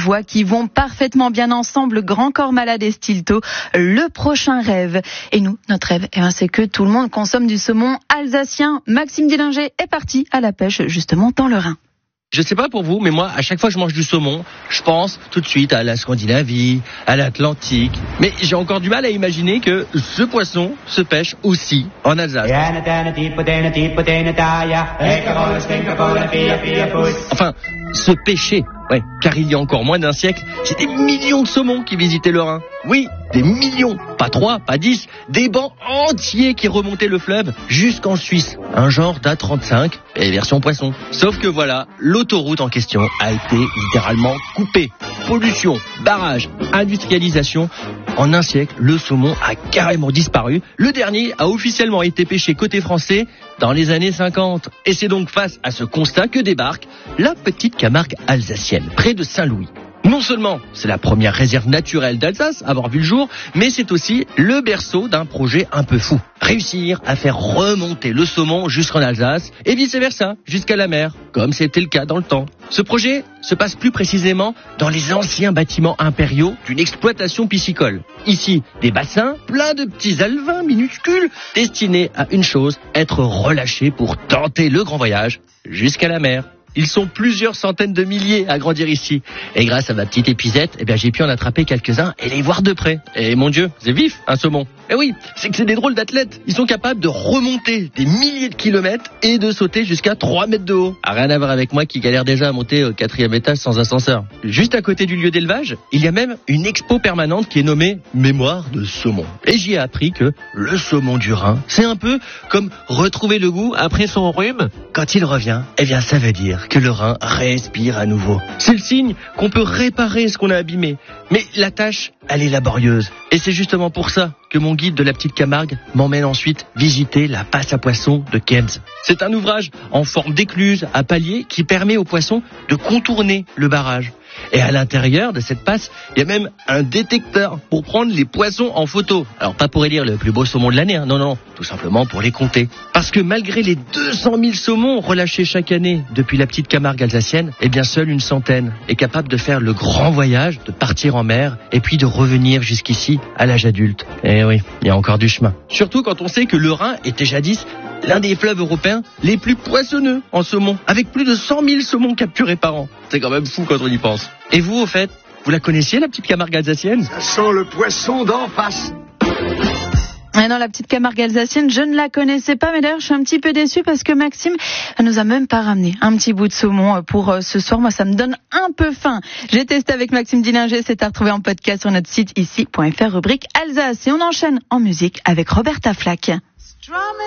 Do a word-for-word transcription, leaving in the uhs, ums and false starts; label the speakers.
Speaker 1: voix qui vont parfaitement bien ensemble. Grand Corps Malade et Stilto, le prochain rêve. Et nous, notre rêve, eh ben, c'est que tout le monde consomme du saumon alsacien. Maxime Dillinger est parti à la pêche, justement, dans le Rhin.
Speaker 2: Je sais pas pour vous, mais moi, à chaque fois que je mange du saumon, je pense tout de suite à la Scandinavie, à l'Atlantique. Mais j'ai encore du mal à imaginer que ce poisson se pêche aussi en Alsace. Enfin, se pêcher, ouais, car il y a encore moins d'un siècle, c'est des millions de saumons qui visitaient le Rhin. Oui, des millions, pas trois, pas dix, des bancs entiers qui remontaient le fleuve jusqu'en Suisse. Un genre d'A trente-cinq, et version poisson. Sauf que voilà, l'autoroute en question a été littéralement coupée. Pollution, barrage, industrialisation. En un siècle, le saumon a carrément disparu. Le dernier a officiellement été pêché côté français dans les années cinquante. Et c'est donc face à ce constat que débarque la petite Camargue alsacienne, près de Saint-Louis. Non seulement c'est la première réserve naturelle d'Alsace à avoir vu le jour, mais c'est aussi le berceau d'un projet un peu fou. Réussir à faire remonter le saumon jusqu'en Alsace et vice-versa, jusqu'à la mer, comme c'était le cas dans le temps. Ce projet se passe plus précisément dans les anciens bâtiments impériaux d'une exploitation piscicole. Ici, des bassins pleins de petits alevins minuscules destinés à une chose, être relâchés pour tenter le grand voyage jusqu'à la mer. Ils sont plusieurs centaines de milliers à grandir ici. Et grâce à ma petite épisette, eh bien, j'ai pu en attraper quelques-uns et les voir de près. Et mon Dieu, c'est vif, un saumon. Eh oui, c'est que c'est des drôles d'athlètes. Ils sont capables de remonter des milliers de kilomètres et de sauter jusqu'à trois mètres de haut. Ah, rien à voir avec moi qui galère déjà à monter au quatrième étage sans ascenseur. Juste à côté du lieu d'élevage, il y a même une expo permanente qui est nommée Mémoire de saumon. Et j'y ai appris que le saumon du Rhin, c'est un peu comme retrouver le goût après son rhume. Quand il revient, eh bien, ça veut dire que le Rhin respire à nouveau. C'est le signe qu'on peut réparer ce qu'on a abîmé. Mais la tâche, elle est laborieuse. Et c'est justement pour ça que mon guide de la petite Camargue m'emmène ensuite visiter la passe à poissons de Kems. C'est un ouvrage en forme d'écluse à palier qui permet aux poissons de contourner le barrage. Et à l'intérieur de cette passe, il y a même un détecteur pour prendre les poissons en photo. Alors pas pour élire le plus beau saumon de l'année, hein, non, non, tout simplement pour les compter. Parce que malgré les deux cent mille saumons relâchés chaque année depuis la petite Camargue alsacienne, eh bien seule une centaine est capable de faire le grand voyage, de partir en mer et puis de revenir jusqu'ici à l'âge adulte. Eh oui, il y a encore du chemin. Surtout quand on sait que le Rhin était jadis l'un des fleuves européens les plus poissonneux en saumon, avec plus de cent mille saumons capturés par an. C'est quand même fou quand on y pense. Et vous, au fait, vous la connaissiez, la petite Camargue alsacienne ?
Speaker 3: Ça sent le poisson d'en face.
Speaker 1: Et non, la petite Camargue alsacienne, je ne la connaissais pas, mais d'ailleurs, je suis un petit peu déçue parce que Maxime nous a même pas ramené un petit bout de saumon pour ce soir. Moi, ça me donne un peu faim. J'ai testé avec Maxime Dillinger, c'est à retrouver en podcast sur notre site ici point f r, rubrique Alsace. Et on enchaîne en musique avec Roberta Flack.